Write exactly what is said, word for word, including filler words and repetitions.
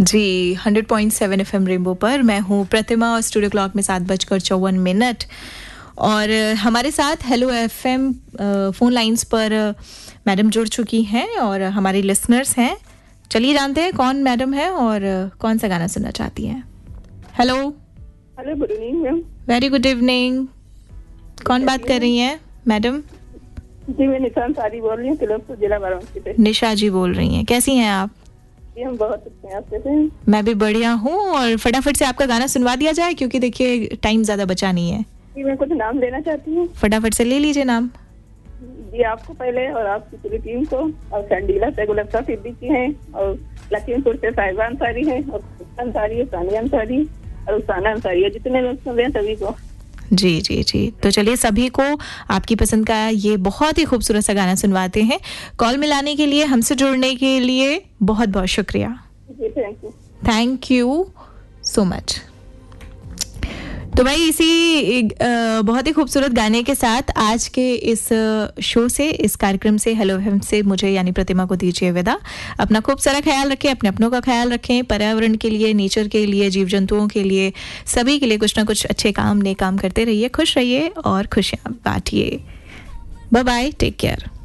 जी hundred point seven F M rainbow पर मैं हूँ प्रतिमा और स्टूडियो क्लॉक में सात बजकर चौवन मिनट और हमारे साथ hello F M phone lines पर मैडम जुड़ चुकी हैं और हमारी लिसनर्स हैं। चलिए जानते हैं कौन मैडम है और कौन सा गाना सुनना चाहती हैं। Hello hello, good evening ma'am. Very good evening. कौन बात कर रही हैं मैडम? जी मैं निशा अंसारी बोल रही हूँ, तिलकपुर जिला वाराणसी से। निशा जी बोल रही हैं, कैसी हैं आप? जी हम बहुत अच्छे हैं, आप कैसे हैं? मैं भी बढ़िया हूँ और फटाफट से आपका गाना सुनवा दिया जाए क्योंकि देखिए टाइम ज़्यादा बचा नहीं है। जी मैं कुछ नाम लेना चाहती हूँ। फटाफट से ले लीजिए नाम। जी आपको पहले और आपकी पूरी टीम को, और संडीला से गुलफ्ता सिद्दीकी हैं, और लखीमपुर से साहिबा अंसारी हैं, और अंसारी है, सानिया अंसारी और उसाना अंसारी है। जितने लोग सुन रहे हैं सभी को जी जी जी। तो चलिए सभी को आपकी पसंद का ये बहुत ही खूबसूरत सा गाना सुनवाते हैं। कॉल मिलाने के लिए, हमसे जुड़ने के लिए बहुत बहुत शुक्रिया। जी thank you. Thank you so much. तो भाई इसी आ, बहुत ही खूबसूरत गाने के साथ आज के इस शो से, इस कार्यक्रम से, हेलो एफएम से मुझे यानी प्रतिमा को दीजिए विदा। अपना खूब सारा ख्याल रखें, अपने अपनों का ख्याल रखें, पर्यावरण के लिए, नेचर के लिए, जीव जंतुओं के लिए, सभी के लिए कुछ ना कुछ अच्छे काम, नेक काम करते रहिए, खुश रहिए और खुशियाँ बांटिए। Bye bye, take care.